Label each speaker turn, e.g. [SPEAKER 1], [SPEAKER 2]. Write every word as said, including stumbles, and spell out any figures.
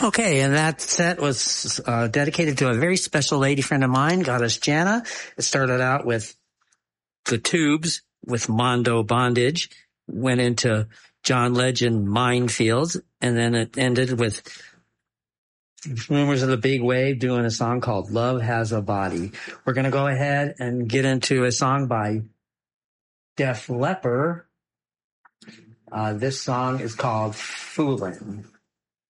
[SPEAKER 1] Okay, and that set was uh, dedicated to a very special lady friend of mine, Goddess Jana. It started out with the Tubes with Mondo Bondage, went into John Legend Minefields, and then it ended with Rumors of the Big Wave doing a song called Love Has a Body. We're going to go ahead and get into a song by Def Leppard. Uh, this song is called Foolin'.